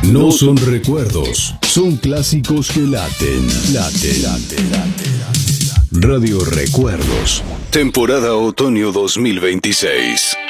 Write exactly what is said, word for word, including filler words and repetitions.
No son recuerdos, son clásicos que laten, late, late, late, late. Radio Recuerdos, temporada otoño dos mil veintiséis.